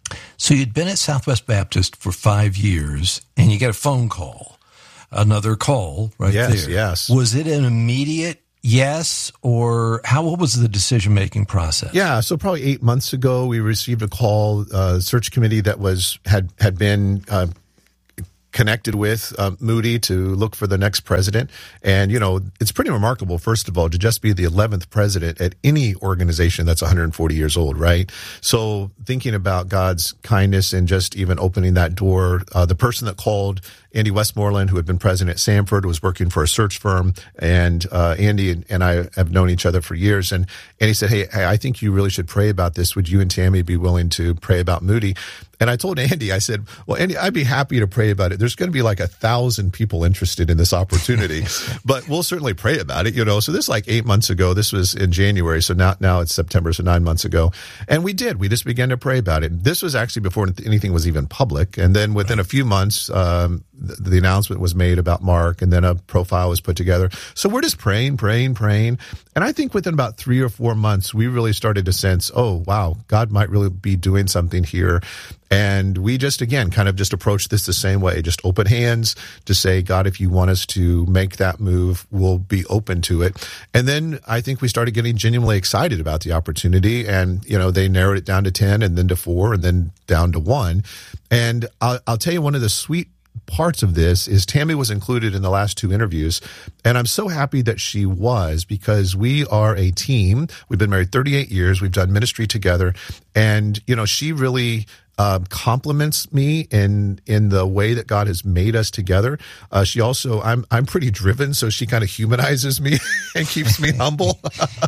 So you'd been at Southwest Baptist for five years, and you get a phone call. Another call right yes, there. Yes, Was it an immediate yes, or how? What was the decision-making process? Yeah, so probably eight months ago, we received a call, uh, search committee that was had had been uh, connected with uh, Moody to look for the next president. And, you know, it's pretty remarkable, first of all, to just be the eleventh president at any organization that's one hundred forty years old, right? So thinking about God's kindness and just even opening that door, uh, the person that called, Andy Westmoreland, who had been president at Samford, was working for a search firm, and uh, Andy and I have known each other for years. And, and he said, hey, hey, I think you really should pray about this. Would you and Tammy be willing to pray about Moody? And I told Andy, I said, well, Andy, I'd be happy to pray about it. There's going to be like a thousand people interested in this opportunity, but we'll certainly pray about it, you know. So this is like eight months ago. This was in January. So now, now it's September. So nine months ago. And we did. We just began to pray about it. This was actually before anything was even public. And then within a few months, um, the, the announcement was made about Mark, and then a profile was put together. So we're just praying, praying, praying. And I think within about three or four months, we really started to sense, oh, wow, God might really be doing something here. And we just, again, kind of just approached this the same way, just open hands to say, God, if you want us to make that move, we'll be open to it. And then I think we started getting genuinely excited about the opportunity. And, you know, they narrowed it down to ten and then to four and then down to one. And I'll, I'll tell you, one of the sweet parts of this is Tammy was included in the last two interviews. And I'm so happy that she was, because we are a team. We've been married thirty-eight years. We've done ministry together. And, you know, she really Uh, compliments me in in the way that God has made us together. Uh, she also, I'm I'm pretty driven, so she kind of humanizes me and keeps me humble.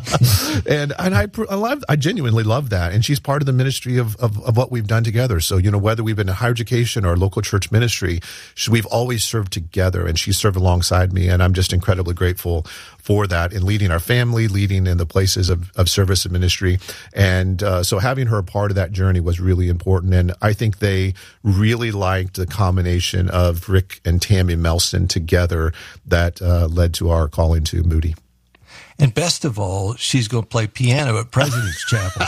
and and I I love I genuinely love that. And she's part of the ministry of, of of what we've done together. So, you know, whether we've been in higher education or local church ministry, she, we've always served together, and she served alongside me. And I'm just incredibly grateful for that, in leading our family, leading in the places of, of service and ministry. And uh, so having her a part of that journey was really important. And I think they really liked the combination of Rick and Tammy Melson together that uh, led to our calling to Moody. And best of all, she's going to play piano at President's Chapel.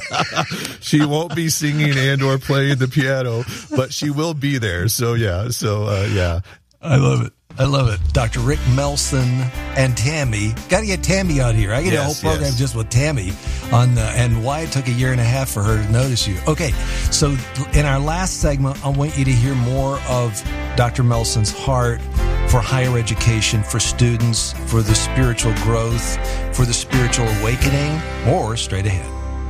She won't be singing and or playing the piano, but she will be there. So, yeah. So, uh, yeah. I love it. I love it. Doctor Rick Melson and Tammy. Got to get Tammy out here. I get yes, a whole program yes. just with Tammy on the, and why it took a year and a half for her to notice you. Okay, so in our last segment, I want you to hear more of Doctor Melson's heart for higher education, for students, for the spiritual growth, for the spiritual awakening. More straight ahead.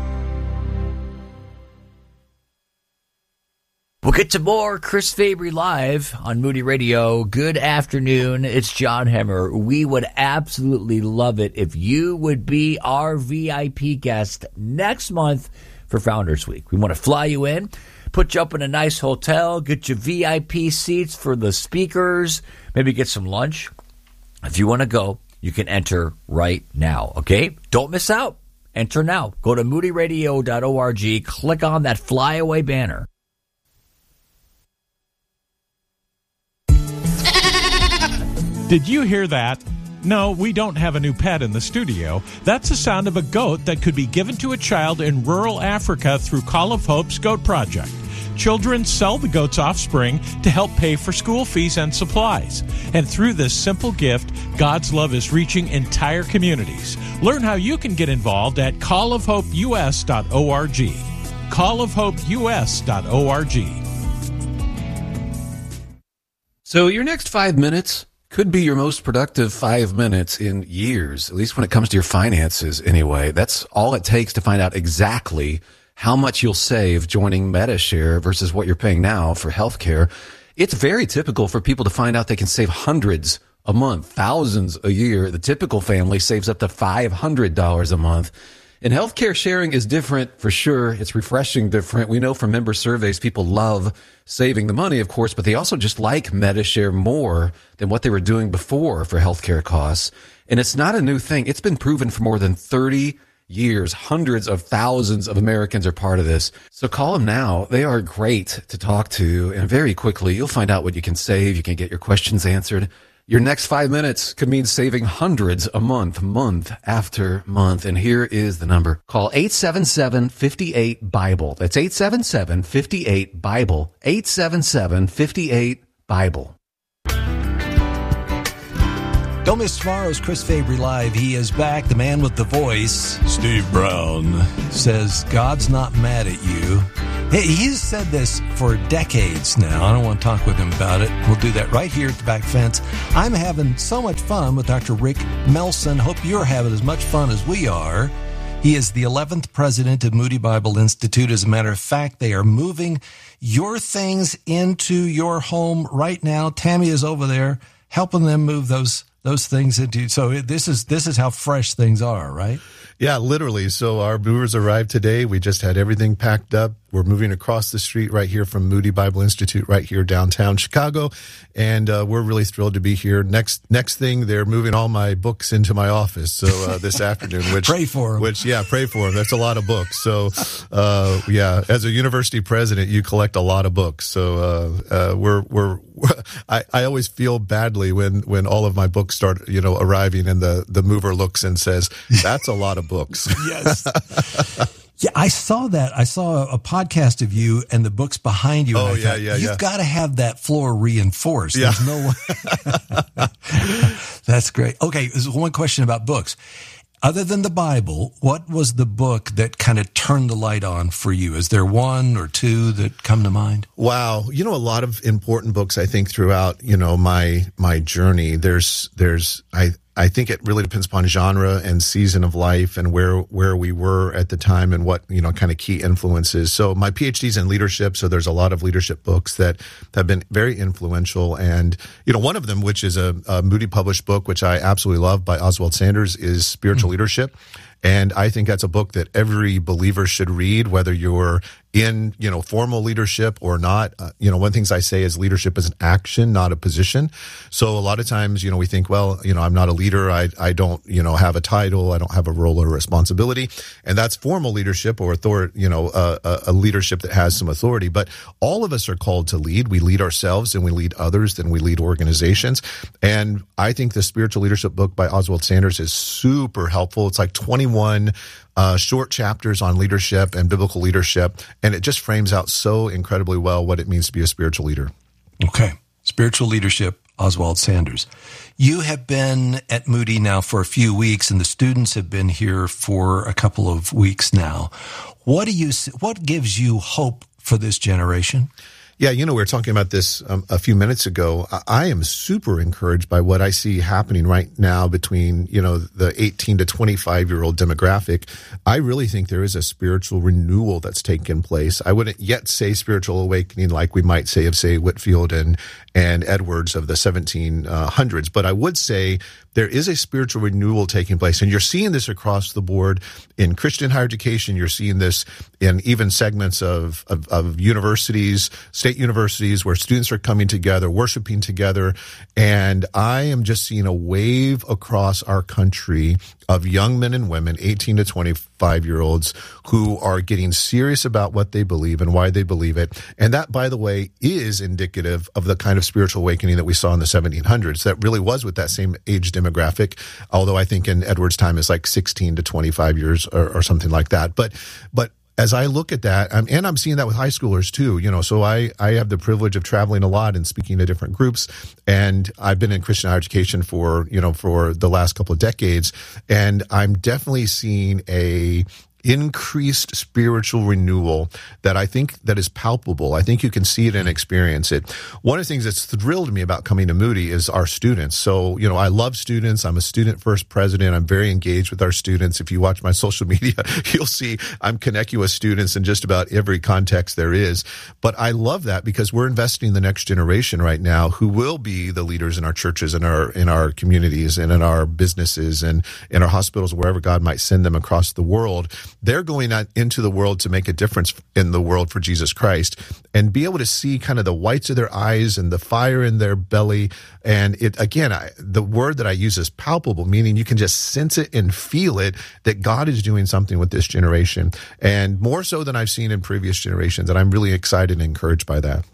We'll get to more Chris Fabry Live on Moody Radio. Good afternoon. It's John Hemmer. We would absolutely love it if you would be our V I P guest next month for Founders Week. We want to fly you in, put you up in a nice hotel, get you V I P seats for the speakers, maybe get some lunch. If you want to go, you can enter right now, okay? Don't miss out. Enter now. Go to moody radio dot org, click on that flyaway banner. Did you hear that? No, we don't have a new pet in the studio. That's the sound of a goat that could be given to a child in rural Africa through Call of Hope's Goat Project. Children sell the goat's offspring to help pay for school fees and supplies. And through this simple gift, God's love is reaching entire communities. Learn how you can get involved at call of hope u s dot org. call of hope u s dot org. So your next five minutes could be your most productive five minutes in years, at least when it comes to your finances anyway. That's all it takes to find out exactly how much you'll save joining MediShare versus what you're paying now for healthcare. It's very typical for people to find out they can save hundreds a month, thousands a year. The typical family saves up to five hundred dollars a month. And healthcare sharing is different for sure. It's refreshing different. We know from member surveys, people love saving the money, of course, but they also just like Medi-Share more than what they were doing before for healthcare costs. And it's not a new thing. It's been proven for more than thirty years. Hundreds of thousands of Americans are part of this. So call them now. They are great to talk to. And very quickly, you'll find out what you can save. You can get your questions answered. Your next five minutes could mean saving hundreds a month, month after month. And here is the number. Call eight seven seven, five eight, BIBLE. That's eight seven seven, five eight, BIBLE. eight seven seven, five eight, BIBLE. Don't miss tomorrow's Chris Fabry Live. He is back. The man with the voice, Steve Brown, says God's not mad at you. Hey, he's said this for decades now. I don't want to talk with him about it. We'll do that right here at the back fence. I'm having so much fun with Doctor Rick Melson. Hope you're having as much fun as we are. He is the eleventh president of Moody Bible Institute. As a matter of fact, they are moving your things into your home right now. Tammy is over there helping them move those those things into. So this is this is how fresh things are, right? Yeah, literally. So our movers arrived today. We just had everything packed up. We're moving across the street right here from Moody Bible Institute, right here downtown Chicago, and uh, we're really thrilled to be here. Next, next thing, they're moving all my books into my office. So uh, this afternoon, which pray for them. Which yeah, pray for them. That's a lot of books. So uh, yeah, as a university president, you collect a lot of books. So uh, uh, we're we're I, I always feel badly when when all of my books start you know arriving, and the the mover looks and says, "That's a lot of books." Yes. Yeah, I saw that. I saw a podcast of you and the books behind you. Oh, and I yeah, thought, yeah, You've yeah. got to have that floor reinforced. Yeah. There's no way. That's great. Okay, there's one question about books. Other than the Bible, what was the book that kind of turned the light on for you? Is there one or two that come to mind? Wow. You know, a lot of important books, I think, throughout, you know, my, my journey. There's, there's, I, I think it really depends upon genre and season of life and where, where we were at the time and what, you know, kind of key influences. So my PhD's in leadership. So there's a lot of leadership books that have been very influential. And, you know, one of them, which is a, a Moody published book, which I absolutely love by Oswald Sanders, is Spiritual mm-hmm. Leadership. And I think that's a book that every believer should read, whether you're in, you know, formal leadership or not. Uh, you know, one of the things I say is leadership is an action, not a position. So a lot of times, you know, we think, well, you know, I'm not a leader. I, I don't, you know, have a title. I don't have a role or responsibility. And that's formal leadership or authority, you know, uh, a, a leadership that has some authority. But all of us are called to lead. We lead ourselves and we lead others, then we lead organizations. And I think the Spiritual Leadership book by Oswald Sanders is super helpful. It's like twenty-one Uh, short chapters on leadership and biblical leadership, and it just frames out so incredibly well what it means to be a spiritual leader. Okay. Spiritual Leadership, Oswald Sanders. You have been at Moody now for a few weeks, and the students have been here for a couple of weeks now. What do you? What gives you hope for this generation? Yeah, you know, we were talking about this um, a few minutes ago. I am super encouraged by what I see happening right now between, you know, the eighteen to twenty-five year old demographic. I really think there is a spiritual renewal that's taken place. I wouldn't yet say spiritual awakening like we might say of, say, Whitfield and, and Edwards of the seventeen hundreds, but I would say there is a spiritual renewal taking place. And you're seeing this across the board in Christian higher education. You're seeing this in even segments of, of, of universities, state universities, where students are coming together, worshiping together. And I am just seeing a wave across our country of young men and women, eighteen to twenty-five year olds, who are getting serious about what they believe and why they believe it. And that, by the way, is indicative of the kind of spiritual awakening that we saw in the seventeen hundreds. That really was with that same age demographic, although I think in Edwards' time is like sixteen to twenty-five years or, or something like that. But, but, as I look at that, um, and I'm seeing that with high schoolers too, you know, so I, I have the privilege of traveling a lot and speaking to different groups. And I've been in Christian higher education for, you know, for the last couple of decades. And I'm definitely seeing a, increased spiritual renewal that I think that is palpable. I think you can see it and experience it. One of the things that's thrilled me about coming to Moody is our students. So, you know, I love students. I'm a student first president. I'm very engaged with our students. If you watch my social media, you'll see I'm connecting with students in just about every context there is. But I love that because we're investing in the next generation right now who will be the leaders in our churches and our, in our communities and in our businesses and in our hospitals, wherever God might send them across the world. They're going out into the world to make a difference in the world for Jesus Christ and be able to see kind of the whites of their eyes and the fire in their belly. And it, again, I, the word that I use is palpable, meaning you can just sense it and feel it that God is doing something with this generation, and more so than I've seen in previous generations. And I'm really excited and encouraged by that.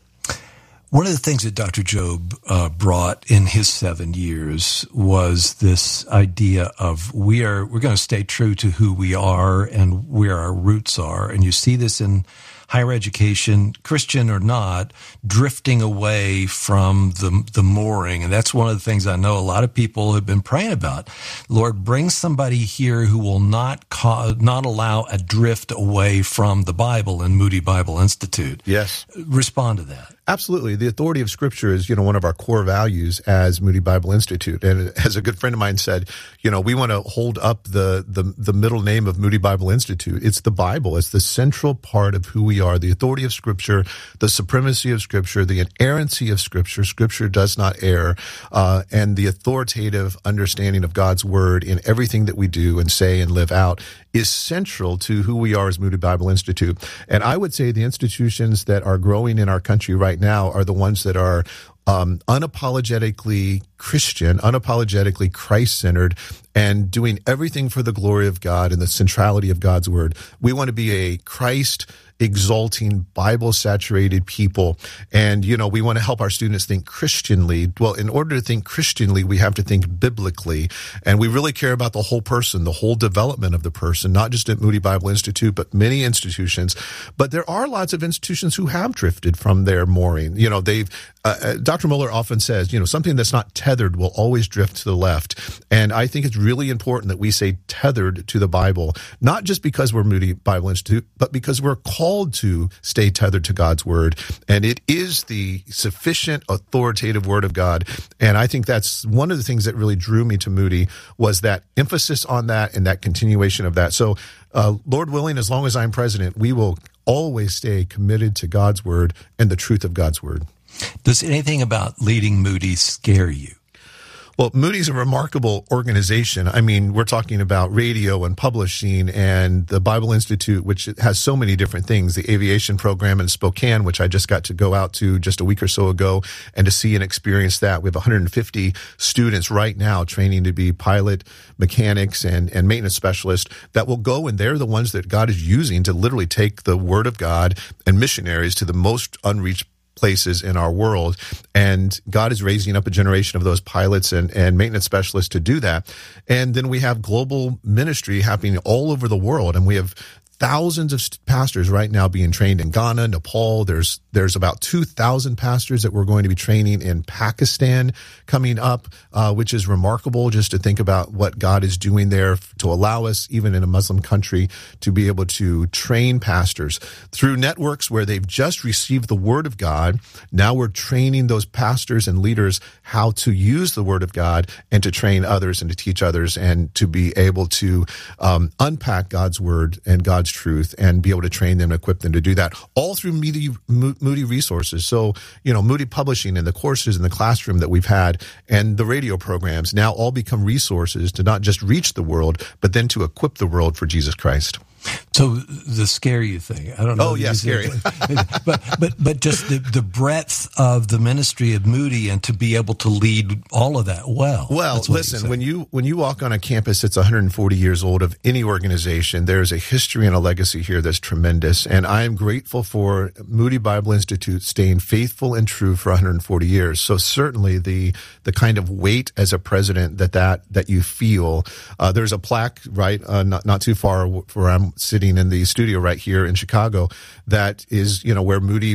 One of the things that Doctor Job uh, brought in his seven years was this idea of we are we're going to stay true to who we are and where our roots are. And you see this in higher education, Christian or not, drifting away from the the mooring. And that's one of the things I know a lot of people have been praying about. Lord, bring somebody here who will not cause, not allow a drift away from the Bible and Moody Bible Institute. Yes. Respond to that. Absolutely. The authority of Scripture is, you know, one of our core values as Moody Bible Institute. And as a good friend of mine said, you know, we want to hold up the, the, the middle name of Moody Bible Institute. It's the Bible. It's the central part of who we are. The authority of Scripture, the supremacy of Scripture, the inerrancy of Scripture. Scripture does not err. Uh, and the authoritative understanding of God's Word in everything that we do and say and live out is central to who we are as Moody Bible Institute. And I would say the institutions that are growing in our country right now are the ones that are um, unapologetically Christian, unapologetically Christ-centered, and doing everything for the glory of God and the centrality of God's Word. We want to be a Christ exalting, Bible-saturated people. And, you know, we want to help our students think Christianly. Well, in order to think Christianly, we have to think biblically. And we really care about the whole person, the whole development of the person, not just at Moody Bible Institute, but many institutions. But there are lots of institutions who have drifted from their mooring. You know, they've, uh, Doctor Muller often says, you know, something that's not tethered will always drift to the left. And I think it's really important that we say tethered to the Bible, not just because we're Moody Bible Institute, but because we're called to stay tethered to God's Word. And it is the sufficient, authoritative Word of God. And I think that's one of the things that really drew me to Moody was that emphasis on that and that continuation of that. So, uh, Lord willing, as long as I'm president, we will always stay committed to God's Word and the truth of God's Word. Does anything about leading Moody scare you? Well, Moody's a remarkable organization. I mean, we're talking about radio and publishing and the Bible Institute, which has so many different things. The aviation program in Spokane, which I just got to go out to just a week or so ago and to see and experience that. We have one hundred fifty students right now training to be pilot, mechanics, and, and maintenance specialists that will go, and they're the ones that God is using to literally take the Word of God and missionaries to the most unreached places in our world. And God is raising up a generation of those pilots and, and maintenance specialists to do that. And then we have global ministry happening all over the world. And we have thousands of pastors right now being trained in Ghana, Nepal. There's there's about two thousand pastors that we're going to be training in Pakistan coming up, uh, which is remarkable just to think about what God is doing there to allow us, even in a Muslim country, to be able to train pastors through networks where they've just received the Word of God. Now we're training those pastors and leaders how to use the Word of God and to train others and to teach others and to be able to um, unpack God's Word and God's truth and be able to train them and equip them to do that, all through Moody, Moody resources. So, you know, Moody Publishing and the courses in the classroom that we've had and the radio programs now all become resources to not just reach the world, but then to equip the world for Jesus Christ. So the scare you thing, I don't know. Oh, yeah, scary. but, but, but just the, the breadth of the ministry of Moody and to be able to lead all of that well. Well, listen, when you, when you walk on a campus that's one hundred forty years old of any organization, there's a history and a legacy here that's tremendous. And I am grateful for Moody Bible Institute staying faithful and true for one hundred forty years. So certainly the, the kind of weight as a president that, that, that you feel, uh, there's a plaque, right, uh, not, not too far where I'm sitting in the studio right here in Chicago that is, you know, where Moody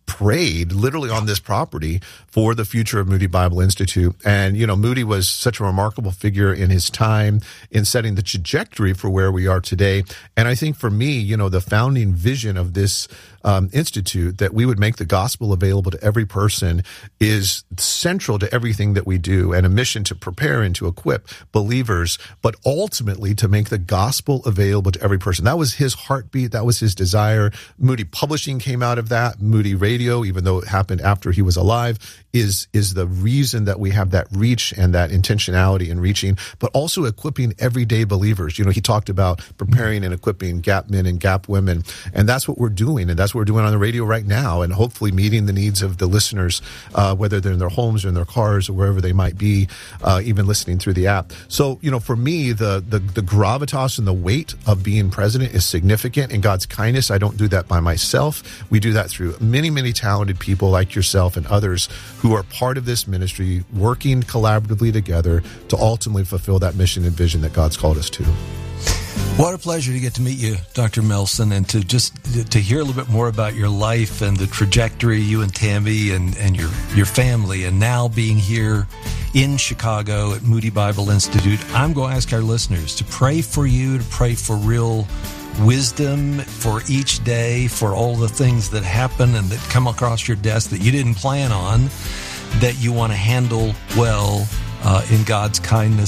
prayed literally on this property for the future of Moody Bible Institute. And, you know, Moody was such a remarkable figure in his time in setting the trajectory for where we are today. And I think for me, you know, the founding vision of this um, institute, that we would make the gospel available to every person, is central to everything that we do, and a mission to prepare and to equip believers, but ultimately to make the gospel available to every person. That was his heartbeat. That was his desire. Moody Publishing came out of that. Moody Radio, even though it happened after he was alive, is is the reason that we have that reach and that intentionality in reaching, but also equipping everyday believers. You know, he talked about preparing and equipping Gap men and Gap women, and that's what we're doing, and that's what we're doing on the radio right now, and hopefully meeting the needs of the listeners, uh, whether they're in their homes or in their cars or wherever they might be, uh, even listening through the app. So, you know, for me, the, the the gravitas and the weight of being president is significant. In God's kindness, I don't do that by myself. We do that through many, many talented people like yourself and others who are part of this ministry, working collaboratively together to ultimately fulfill that mission and vision that God's called us to. What a pleasure to get to meet you, Doctor Melson, and to just to hear a little bit more about your life and the trajectory, you and Tammy and, and your, your family, and now being here in Chicago at Moody Bible Institute. I'm going to ask our listeners to pray for you, to pray for real wisdom for each day, for all the things that happen and that come across your desk that you didn't plan on, that you want to handle well uh, in God's kindness